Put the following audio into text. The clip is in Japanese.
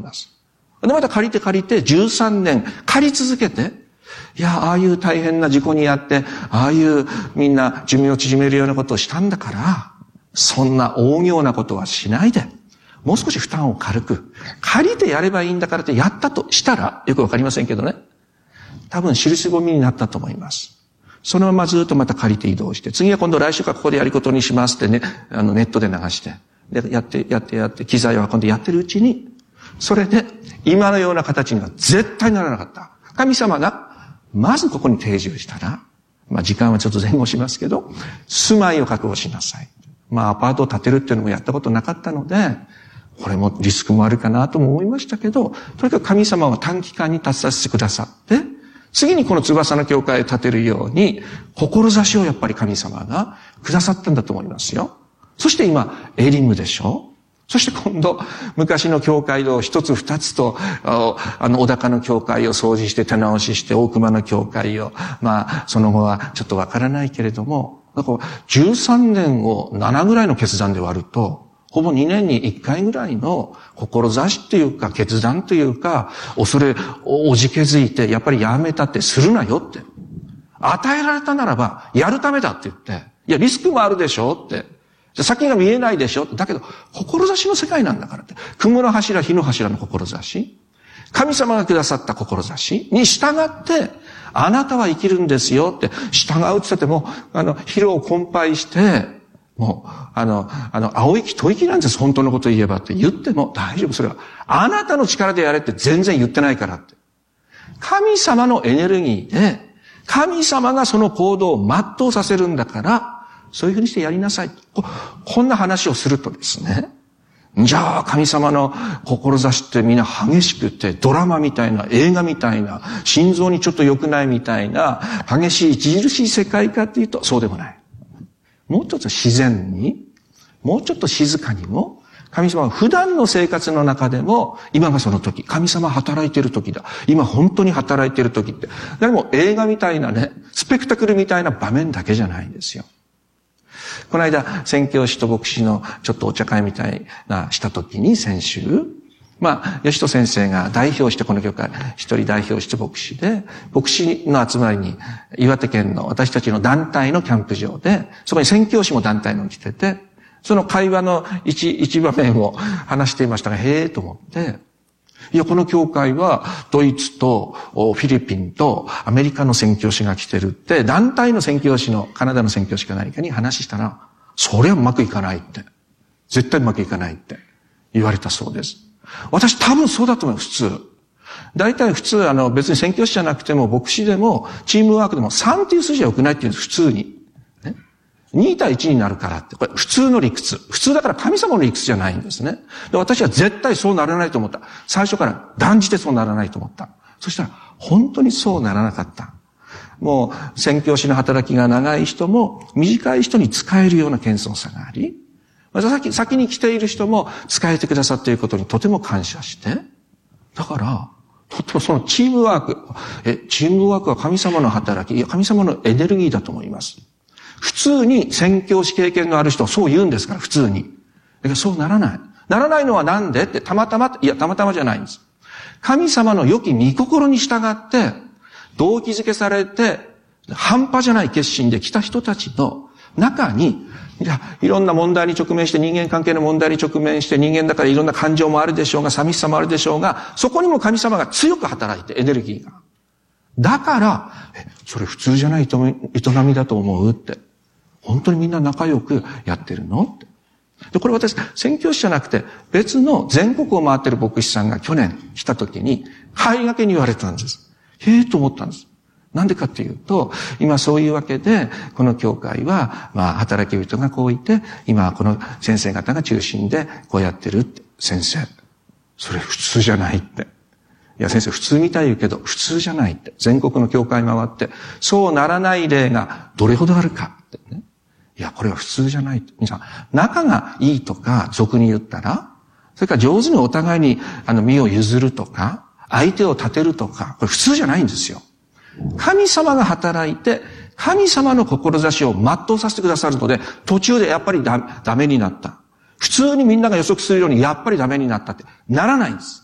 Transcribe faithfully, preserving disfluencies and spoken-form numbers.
ます。で、また借りて借りてじゅうさんねん借り続けて、いや、ああいう大変な事故にあって、ああいうみんな寿命を縮めるようなことをしたんだから、そんな大行なことはしないで、もう少し負担を軽く、借りてやればいいんだからってやったとしたら、よくわかりませんけどね。多分、印込みになったと思います。そのままずっとまた借りて移動して、次は今度来週からここでやることにしますってね、あのネットで流して、で、やって、やって、やって、機材を運んでやってるうちに、それで、今のような形には絶対ならなかった。神様が、まずここに定住したら、まあ時間はちょっと前後しますけど、住まいを確保しなさい。まあアパートを建てるっていうのもやったことなかったので、これもリスクもあるかなとも思いましたけど、とにかく神様は短期間に立たせてくださって、次にこの翼の教会を建てるように、志をやっぱり神様がくださったんだと思いますよ。そして今、エリムでしょ。そして今度、昔の教会を一つ二つと、あの、小高の教会を掃除して手直しして、大熊の教会を、まあ、その後はちょっとわからないけれども、だからじゅうさんねんをななぐらいの決断で割ると、ほぼにねんにいっかいぐらいの志っていうか、決断というか、恐れ、おじけづいて、やっぱりやめたってするなよって。与えられたならば、やるためだって言って、いや、リスクもあるでしょって。先が見えないでしょ。だけど、志の世界なんだからって。雲の柱、火の柱の志。神様がくださった志に従って、あなたは生きるんですよって、従うって言っても、あの、疲労困憊して、もう、あの、あの、青息、吐息なんです、本当のこと言えばって言っても大丈夫、それは。あなたの力でやれって全然言ってないからって。神様のエネルギーで、神様がその行動を全うさせるんだから、そういうふうにしてやりなさい。こ, こんな話をするとですね。じゃあ神様の志ってみんな激しくてドラマみたいな映画みたいな心臓にちょっと良くないみたいな激しい著しい世界かっていうとそうでもない。もうちょっと自然に、もうちょっと静かにも神様は普段の生活の中でも今がその時、神様働いている時だ。今本当に働いている時って。でも映画みたいなね、スペクタクルみたいな場面だけじゃないんですよ。この間、宣教師と牧師のちょっとお茶会みたいなしたときに先週、まあ、吉戸先生が代表してこの教会、一人代表して牧師で、牧師の集まりに岩手県の私たちの団体のキャンプ場で、そこに宣教師も団体の来てて、その会話の一、一場面を話していましたが、へえと思って、いや、この教会はドイツとフィリピンとアメリカの宣教師が来てるって、団体の宣教師の、カナダの宣教師か何かに話したら、それはうまくいかないって。絶対うまくいかないって言われたそうです。私多分そうだと思う、普通。大体普通、あの別に宣教師じゃなくても牧師でもチームワークでもさんっていう数字は良くないっていうんです、普通に。ね、に対いちになるからって。これ普通の理屈。普通だから神様の理屈じゃないんですね。で、私は絶対そうならないと思った。最初から断じてそうならないと思った。そしたら本当にそうならなかった。もう宣教師の働きが長い人も短い人に使えるような謙遜さがあり、先、先に来ている人も使えてくださっていることにとても感謝して、だから、とってもそのチームワーク、え、チームワークは神様の働き、いや、神様のエネルギーだと思います。普通に宣教師経験のある人はそう言うんですから、普通に。だけどそうならない。ならないのはなんでって、たまたま、いや、たまたまじゃないんです。神様の良き御心に従って、動機づけされて、半端じゃない決心で来た人たちの中に、いや、いろんな問題に直面して、人間関係の問題に直面して、人間だからいろんな感情もあるでしょうが、寂しさもあるでしょうが、そこにも神様が強く働いて、エネルギーが。だから、え、それ普通じゃない営みだと思うって。本当にみんな仲良くやってるのって。で、これ私、宣教師じゃなくて、別の全国を回ってる牧師さんが去年来た時に、帰りがけに言われたんです。へえと思ったんです。なんでかっていうと、今そういうわけで、この教会は、まあ、働き人がこういて、今この先生方が中心でこうやってるって。先生、それ普通じゃないって。いや先生、普通みたい言うけど、普通じゃないって。全国の教会回って、そうならない例がどれほどあるかってね。いや、これは普通じゃないって。皆さん、仲がいいとか、俗に言ったら、それから上手にお互いに、あの、身を譲るとか、相手を立てるとか、これ普通じゃないんですよ。神様が働いて、神様の志を全うさせてくださるので、途中でやっぱりダ、ダメになった。普通にみんなが予測するようにやっぱりダメになったってならないんです。